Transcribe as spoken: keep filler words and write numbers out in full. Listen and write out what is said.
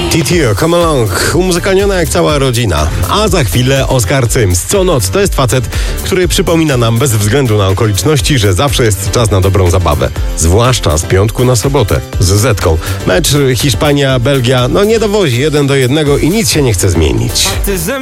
T T O, come along, umuzykaniona jak cała rodzina. A za chwilę Oskar Cyms. Co noc to jest facet, który przypomina nam bez względu na okoliczności, że zawsze jest czas na dobrą zabawę. Zwłaszcza z piątku na sobotę, z Zetką. Mecz Hiszpania-Belgia, no nie dowozi jeden do jednego i nic się nie chce zmienić.